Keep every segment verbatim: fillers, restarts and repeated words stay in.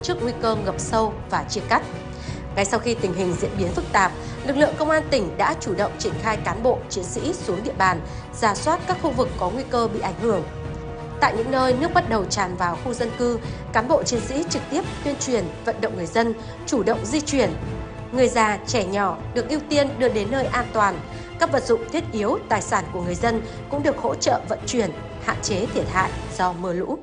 trước nguy cơ ngập sâu và chia cắt. Ngay sau khi tình hình diễn biến phức tạp, lực lượng công an tỉnh đã chủ động triển khai cán bộ, chiến sĩ xuống địa bàn, rà soát các khu vực có nguy cơ bị ảnh hưởng. Tại những nơi nước bắt đầu tràn vào khu dân cư, cán bộ chiến sĩ trực tiếp tuyên truyền, vận động người dân chủ động di chuyển. Người già, trẻ nhỏ được ưu tiên đưa đến nơi an toàn. Các vật dụng thiết yếu, tài sản của người dân cũng được hỗ trợ vận chuyển, hạn chế thiệt hại do mưa lũ.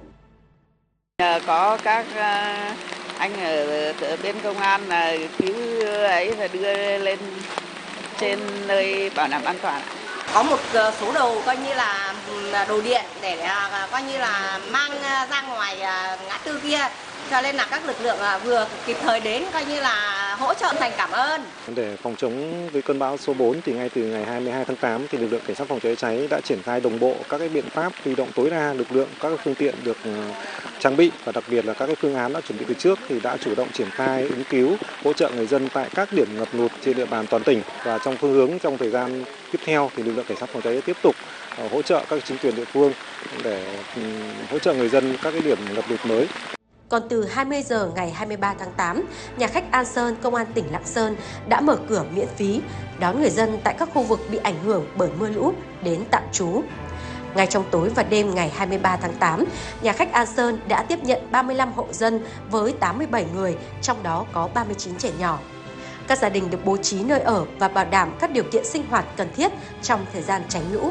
Có các anh ở bên công an là cứu ấy và đưa lên trên nơi bảo đảm an toàn. Có một số đồ coi như là đồ điện để coi như là mang ra ngoài ngã tư kia, cho nên là các lực lượng vừa kịp thời đến coi như là hỗ trợ thành cảm ơn. Để phòng chống với cơn bão số bốn thì ngay từ ngày hai mươi hai tháng tám thì lực lượng cảnh sát phòng cháy cháy đã triển khai đồng bộ các cái biện pháp huy động tối đa lực lượng, các cái phương tiện được trang bị và đặc biệt là các cái phương án đã chuẩn bị từ trước thì đã chủ động triển khai ứng cứu, hỗ trợ người dân tại các điểm ngập lụt trên địa bàn toàn tỉnh. Và trong phương hướng trong thời gian tiếp theo thì lực lượng cảnh sát phòng cháy tiếp tục hỗ trợ các chính quyền địa phương để hỗ trợ người dân các cái điểm ngập lụt mới. Còn từ hai mươi giờ ngày hai mươi ba tháng tám, nhà khách An Sơn, Công an tỉnh Lạng Sơn đã mở cửa miễn phí đón người dân tại các khu vực bị ảnh hưởng bởi mưa lũ đến tạm trú. Ngay trong tối và đêm ngày hai mươi ba tháng tám, nhà khách An Sơn đã tiếp nhận ba mươi lăm hộ dân với tám mươi bảy người, trong đó có ba mươi chín trẻ nhỏ. Các gia đình được bố trí nơi ở và bảo đảm các điều kiện sinh hoạt cần thiết trong thời gian tránh lũ.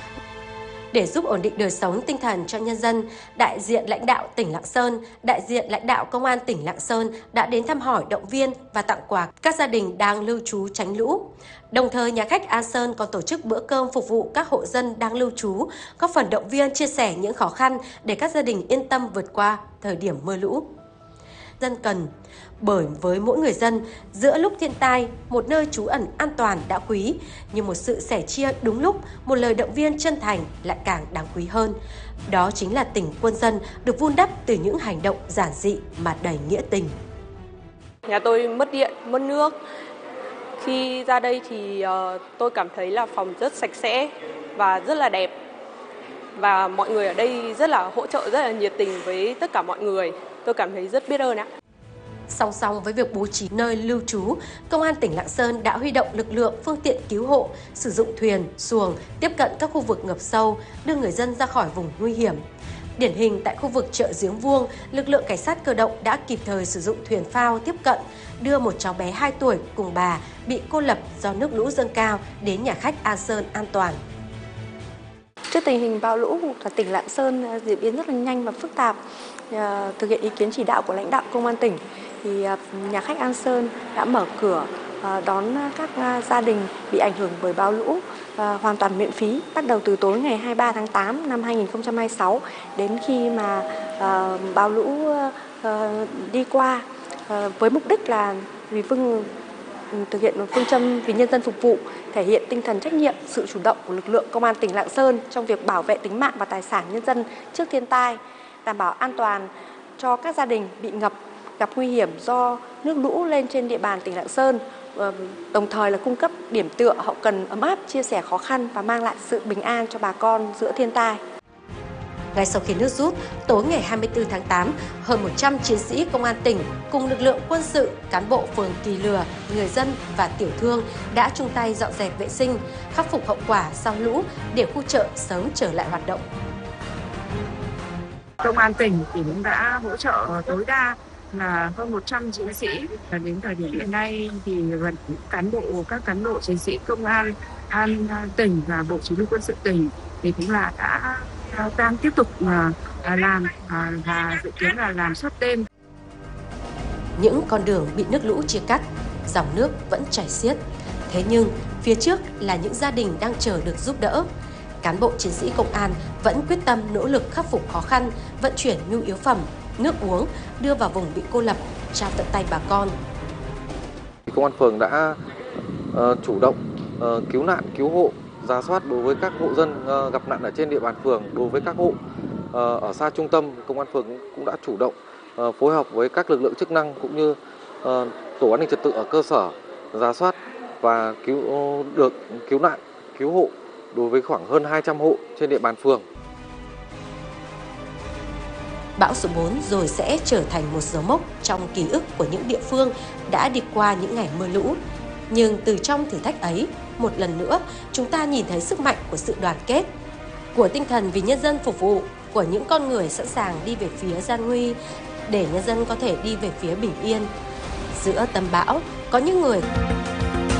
Để giúp ổn định đời sống tinh thần cho nhân dân, đại diện lãnh đạo tỉnh Lạng Sơn, đại diện lãnh đạo Công an tỉnh Lạng Sơn đã đến thăm hỏi, động viên và tặng quà các gia đình đang lưu trú tránh lũ. Đồng thời, nhà khách An Sơn còn tổ chức bữa cơm phục vụ các hộ dân đang lưu trú, góp phần động viên chia sẻ những khó khăn để các gia đình yên tâm vượt qua thời điểm mưa lũ. Dân cần, bởi với mỗi người dân, giữa lúc thiên tai, một nơi trú ẩn an toàn đã quý, nhưng một sự sẻ chia đúng lúc, một lời động viên chân thành lại càng đáng quý hơn. Đó chính là tình quân dân được vun đắp từ những hành động giản dị mà đầy nghĩa tình. Nhà tôi mất điện, mất nước. Khi ra đây thì uh, tôi cảm thấy là phòng rất sạch sẽ và rất là đẹp. Và mọi người ở đây rất là hỗ trợ, rất là nhiệt tình với tất cả mọi người. Tôi cảm thấy rất biết ơn ạ. Song song với việc bố trí nơi lưu trú, Công an tỉnh Lạng Sơn đã huy động lực lượng, phương tiện cứu hộ, sử dụng thuyền, xuồng tiếp cận các khu vực ngập sâu, đưa người dân ra khỏi vùng nguy hiểm. Điển hình tại khu vực chợ Giếng Vuông, lực lượng cảnh sát cơ động đã kịp thời sử dụng thuyền phao tiếp cận, đưa một cháu bé hai tuổi cùng bà bị cô lập do nước lũ dâng cao đến nhà khách An Sơn an toàn. Trước tình hình bão lũ ở tỉnh Lạng Sơn diễn biến rất là nhanh và phức tạp, thực hiện ý kiến chỉ đạo của lãnh đạo Công an tỉnh, thì nhà khách An Sơn đã mở cửa đón các gia đình bị ảnh hưởng bởi bão lũ hoàn toàn miễn phí, bắt đầu từ tối ngày hai mươi ba tháng tám năm hai nghìn không trăm hai mươi sáu đến khi mà bão lũ đi qua, với mục đích là vì phương thực hiện phương châm vì nhân dân phục vụ, thể hiện tinh thần trách nhiệm, sự chủ động của lực lượng Công an tỉnh Lạng Sơn trong việc bảo vệ tính mạng và tài sản nhân dân trước thiên tai, đảm bảo an toàn cho các gia đình bị ngập, gặp nguy hiểm do nước lũ lên trên địa bàn tỉnh Lạng Sơn, đồng thời là cung cấp điểm tựa hậu cần ấm áp, chia sẻ khó khăn và mang lại sự bình an cho bà con giữa thiên tai. Ngay sau khi nước rút, tối ngày hai mươi tư tháng tám, hơn một trăm chiến sĩ công an tỉnh cùng lực lượng quân sự, cán bộ phường Kỳ Lừa, người dân và tiểu thương đã chung tay dọn dẹp vệ sinh, khắc phục hậu quả sau lũ để khu chợ sớm trở lại hoạt động. Công an tỉnh thì cũng đã hỗ trợ tối đa là hơn một trăm chiến sĩ. Đến thời điểm hiện nay thì gần cán bộ các cán bộ chiến sĩ công an an tỉnh và bộ chỉ huy quân sự tỉnh thì cũng là đã đang tiếp tục làm và dự kiến là làm suốt đêm. Những con đường bị nước lũ chia cắt, dòng nước vẫn chảy xiết. Thế nhưng phía trước là những gia đình đang chờ được giúp đỡ. Cán bộ chiến sĩ công an vẫn quyết tâm nỗ lực khắc phục khó khăn, vận chuyển nhu yếu phẩm, nước uống đưa vào vùng bị cô lập, trao tận tay bà con. Công an phường đã uh, chủ động uh, cứu nạn, cứu hộ, rà soát đối với các hộ dân uh, gặp nạn ở trên địa bàn phường. Đối với các hộ uh, ở xa trung tâm, Công an phường cũng đã chủ động uh, phối hợp với các lực lượng chức năng cũng như uh, tổ an ninh trật tự ở cơ sở rà soát và cứu uh, được cứu nạn, cứu hộ đối với khoảng hơn hai trăm hộ trên địa bàn phường. Bão số bốn rồi sẽ trở thành một dấu mốc trong ký ức của những địa phương đã đi qua những ngày mưa lũ. Nhưng từ trong thử thách ấy, một lần nữa, chúng ta nhìn thấy sức mạnh của sự đoàn kết, của tinh thần vì nhân dân phục vụ, của những con người sẵn sàng đi về phía gian nguy để nhân dân có thể đi về phía bình yên. Giữa tâm bão, có những người